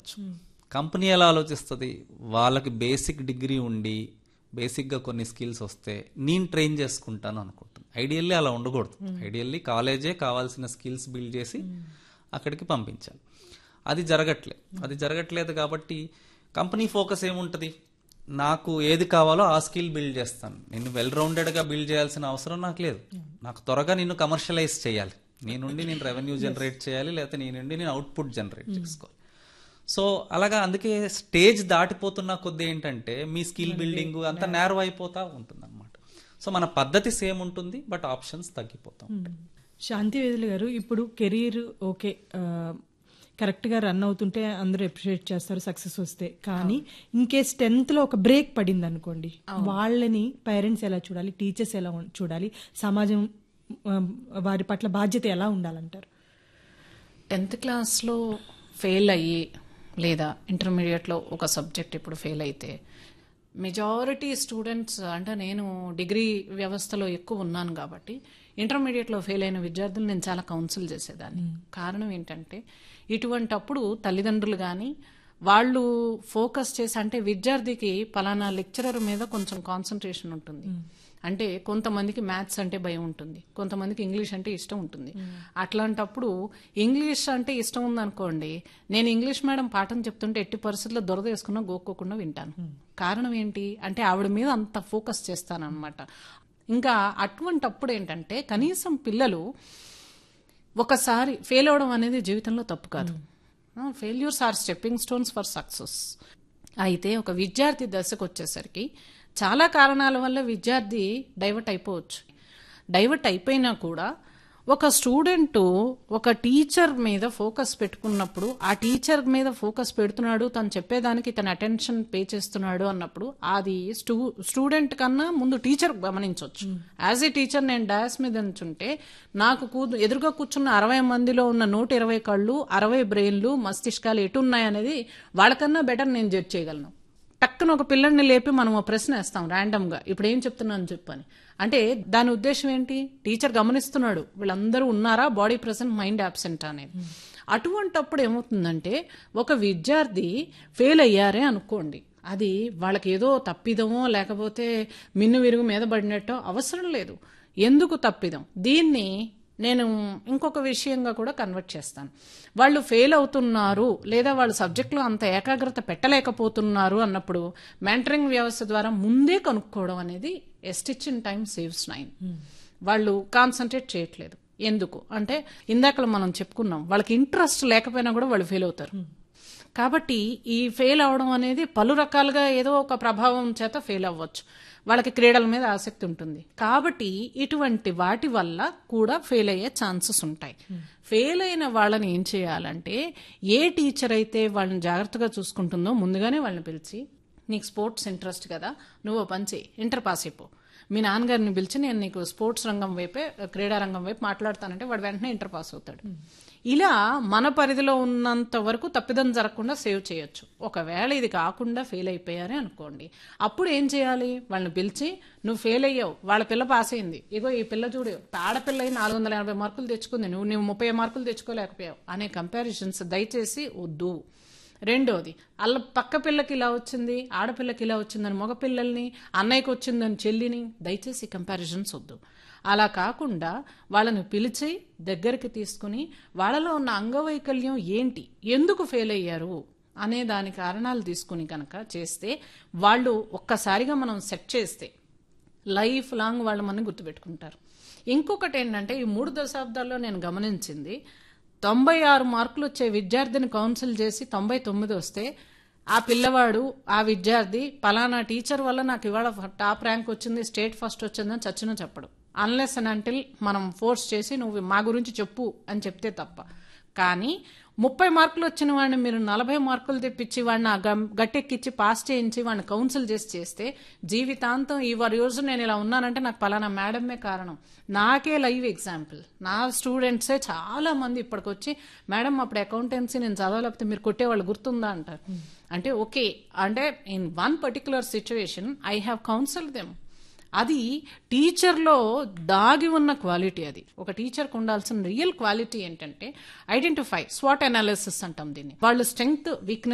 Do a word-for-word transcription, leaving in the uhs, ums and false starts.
ఆలోచించవచ్చు. కంపెనీ ఎలా ఆలోచిస్తుంది, వాళ్ళకి బేసిక్ డిగ్రీ ఉండి బేసిక్గా కొన్ని స్కిల్స్ వస్తే నేను ట్రైన్ చేసుకుంటాను అనుకుంటుంది. ఐడియల్లీ అలా ఉండకూడదు. ఐడియల్లీ కాలేజే కావాల్సిన స్కిల్స్ బిల్డ్ చేసి అక్కడికి పంపించాలి. అది జరగట్లేదు. అది జరగట్లేదు కాబట్టి కంపెనీ ఫోకస్ ఏముంటుంది, నాకు ఏది కావాలో ఆ స్కిల్ బిల్డ్ చేస్తాను, నేను వెల్ రౌండెడ్గా బిల్డ్ చేయాల్సిన అవసరం నాకు లేదు, నాకు త్వరగా నిన్ను కమర్షియలైజ్ చేయాలి, నీ నుండి నేను రెవెన్యూ జనరేట్ చేయాలి, లేకపోతే నీ నుండి నేను అవుట్పుట్ జనరేట్ చేసుకోవాలి. సో అలాగా అందుకే స్టేజ్ దాటిపోతున్న కొద్ది ఏంటంటే మీ స్కిల్ బిల్డింగ్ అంతా నేరో అయిపోతా ఉంటుంది అనమాట. సో మన పద్ధతి సేమ్ ఉంటుంది, బట్ ఆప్షన్స్ తగ్గిపోతా ఉంటాయి. శాంతివేదులు గారు, ఇప్పుడు కెరీర్ ఓకే కరెక్ట్గా రన్ అవుతుంటే అందరూ అప్రిషియేట్ చేస్తారు సక్సెస్ వస్తే, కానీ ఇన్కేస్ టెన్త్లో ఒక బ్రేక్ పడింది అనుకోండి, వాళ్ళని పేరెంట్స్ ఎలా చూడాలి, టీచర్స్ ఎలా చూడాలి, సమాజం వారి పట్ల బాధ్యత ఎలా ఉండాలంటారు? టెన్త్ క్లాస్లో ఫెయిల్ అయ్యి లేదా ఇంటర్మీడియట్లో ఒక సబ్జెక్ట్ ఇప్పుడు ఫెయిల్ అయితే మెజారిటీ స్టూడెంట్స్, అంటే నేను డిగ్రీ వ్యవస్థలో ఎక్కువ ఉన్నాను కాబట్టి ఇంటర్మీడియట్లో ఫెయిల్ అయిన విద్యార్థులు నేను చాలా కౌన్సిల్ చేసేదాన్ని. కారణం ఏంటంటే ఇటువంటప్పుడు తల్లిదండ్రులు కానీ వాళ్ళు ఫోకస్ చేసి, అంటే విద్యార్థికి పలానా లెక్చరర్ మీద కొంచెం కాన్సన్ట్రేషన్ ఉంటుంది, అంటే కొంతమందికి మ్యాథ్స్ అంటే భయం ఉంటుంది, కొంతమందికి ఇంగ్లీష్ అంటే ఇష్టం ఉంటుంది. అట్లాంటప్పుడు ఇంగ్లీష్ అంటే ఇష్టం ఉందనుకోండి, నేను ఇంగ్లీష్ మేడం పాఠం చెప్తుంటే ఎట్టి పరిస్థితుల్లో దొరద వేసుకున్నా గోక్కోకుండా వింటాను. కారణం ఏంటి అంటే ఆవిడ మీద అంత ఫోకస్ చేస్తాను అనమాట. ఇంకా అటువంటప్పుడు ఏంటంటే కనీసం పిల్లలు ఒకసారి ఫెయిల్ అవడం అనేది జీవితంలో తప్పు కాదు. Failures are stepping stones for success. అయితే ఒక విద్యార్థి దశకు వచ్చేసరికి చాలా కారణాల వల్ల విద్యార్థి డైవర్ట్ అయిపోవచ్చు. డైవర్ట్ అయిపోయినా కూడా ఒక స్టూడెంట్ ఒక టీచర్ మీద ఫోకస్ పెట్టుకున్నప్పుడు, ఆ టీచర్ మీద ఫోకస్ పెడుతున్నాడు, తను చెప్పేదానికి తన అటెన్షన్ పే చేస్తున్నాడు అన్నప్పుడు అది స్టూ స్టూడెంట్ కన్నా ముందు టీచర్ గమనించవచ్చు. యాజ్ ఏ టీచర్ నేను డయాస్ మీద ఉంచుంటే నాకు కూ ఎదురుగా కూర్చున్న అరవై మందిలో ఉన్న నూట ఇరవై కళ్ళు, అరవై బ్రెయిన్లు, మస్తిష్కాలు ఎటు ఉన్నాయనేది వాళ్ళకన్నా బెటర్ నేను జడ్జ్ చేయగలను. టక్కున ఒక పిల్లల్ని లేపి మనం ఒక ప్రశ్న వేస్తాం ర్యాండమ్గా, ఇప్పుడు ఏం చెప్తున్నాను చెప్పని. అంటే దాని ఉద్దేశం ఏంటి, టీచర్ గమనిస్తున్నాడు వీళ్ళందరూ ఉన్నారా, బాడీ ప్రెసెంట్ మైండ్ అబ్సెంట్ అనేది. అటువంటప్పుడు ఏమవుతుందంటే ఒక విద్యార్థి ఫెయిల్ అయ్యారే అనుకోండి, అది వాళ్ళకి ఏదో తప్పిదమో లేకపోతే మిన్ను విరుగు మీద పడినట్టో అవసరం లేదు. ఎందుకు తప్పిదం, దీన్ని నేను ఇంకొక విషయంగా కూడా కన్వర్ట్ చేస్తాను. వాళ్ళు ఫెయిల్ అవుతున్నారు లేదా వాళ్ళ సబ్జెక్టులో అంత ఏకాగ్రత పెట్టలేకపోతున్నారు అన్నప్పుడు మెంటరింగ్ వ్యవస్థ ద్వారా ముందే కనుక్కోవడం అనేది ఎ stitch in time saves nine. వాళ్ళు కాన్సన్ట్రేట్ చేయట్లేదు. ఎందుకు అంటే ఇందాక మనం చెప్పుకున్నాం, వాళ్ళకి ఇంట్రెస్ట్ లేకపోయినా కూడా వాళ్ళు ఫెయిల్ అవుతారు. కాబట్టి ఈ ఫెయిల్ అవడం అనేది పలు రకాలుగా ఏదో ఒక ప్రభావం చేత ఫెయిల్ అవ్వచ్చు. వాళ్ళకి క్రీడల మీద ఆసక్తి ఉంటుంది కాబట్టి ఇటువంటి వాటి వల్ల కూడా ఫెయిల్ అయ్యే ఛాన్సెస్ ఉంటాయి. ఫెయిల్ అయిన వాళ్ళని ఏం చేయాలంటే, ఏ టీచర్ అయితే వాళ్ళని జాగ్రత్తగా చూసుకుంటుందో ముందుగానే వాళ్ళని పిలిచి, నీకు స్పోర్ట్స్ ఇంట్రెస్ట్ కదా, నువ్వు పని చేయి, ఇంటర్ పాస్ అయిపో, మీ నాన్నగారిని పిలిచి నేను నీకు స్పోర్ట్స్ రంగం వైపే క్రీడా రంగం వైపు మాట్లాడతానంటే వాడు వెంటనే ఇంటర్ పాస్ అవుతాడు. ఇలా మన పరిధిలో ఉన్నంత వరకు తప్పిదం జరగకుండా సేవ్ చేయొచ్చు. ఒకవేళ ఇది కాకుండా ఫెయిల్ అయిపోయారే అనుకోండి, అప్పుడు ఏం చేయాలి, వాళ్ళని పిలిచి నువ్వు ఫెయిల్ అయ్యావు, వాళ్ళ పిల్ల పాస్ అయింది, ఇగో ఈ పిల్ల చూడు ఆడపిల్ల అయి నాలుగు వందల ఎనభై మార్కులు తెచ్చుకుంది, నువ్వు నువ్వు ముప్పై మార్కులు తెచ్చుకోలేకపోయావు అనే కంపారిజన్స్ దయచేసి వద్దు. రెండోది, అల్ల పక్క పిల్లకి ఇలా వచ్చింది, ఆడపిల్లకి ఇలా వచ్చిందని మగపిల్లల్ని, అన్నయ్యకి వచ్చిందని చెల్లిని, దయచేసి కంపారిజన్స్ వద్దు. అలా కాకుండా వాళ్ళని పిలిచి దగ్గరికి తీసుకుని వాళ్ళలో ఉన్న అంగవైకల్యం ఏంటి, ఎందుకు ఫెయిల్ అయ్యారు అనే దాని కారణాలు తీసుకుని కనుక చేస్తే, వాళ్ళు ఒక్కసారిగా మనం సెట్ చేస్తే లైఫ్ లాంగ్ వాళ్ళు మనని గుర్తుపెట్టుకుంటారు. ఇంకొకటి ఏంటంటే, ఈ మూడు దశాబ్దాల్లో నేను గమనించింది, తొంభై ఆరు మార్కులు వచ్చే విద్యార్థిని కౌన్సిల్ చేసి తొంభై తొమ్మిది వస్తే ఆ పిల్లవాడు ఆ విద్యార్థి పలానా టీచర్ వల్ల నాకు ఇవాళ టాప్ ర్యాంక్ వచ్చింది, స్టేట్ ఫస్ట్ వచ్చిందని చచ్చినా చెప్పడు. అన్లెస్ అండ్ అంటిల్ మనం ఫోర్స్ చేసి నువ్వు మా గురించి చెప్పు అని చెప్తే తప్ప. కానీ ముప్పై మార్కులు వచ్చిన వాడిని మీరు నలభై మార్కులు తెప్పించి వాడిని గట్టెక్కిచ్చి పాస్ చేయించి వాడిని కౌన్సిల్ చేసి చేస్తే జీవితాంతం ఈ రోజు నేను ఇలా ఉన్నానంటే నాకు పలానా మేడమే కారణం. నాకే లైవ్ ఎగ్జాంపుల్, నా స్టూడెంట్సే చాలా మంది ఇప్పటికొచ్చి మేడం అప్పుడు అకౌంటెన్సీ నేను చదవలేకపోతే మీరు కొట్టేవాళ్ళు గుర్తుందా అంటారు. అంటే ఓకే, అంటే in one particular situation I have counsel them. అది టీచర్లో దాగి ఉన్న క్వాలిటీ. అది ఒక టీచర్కి ఉండాల్సిన రియల్ క్వాలిటీ ఏంటంటే ఐడెంటిఫై, స్వాట్ అనాలిసిస్ అంటాం దీన్ని. వాళ్ళ స్ట్రెంగ్త్ వీక్నెస్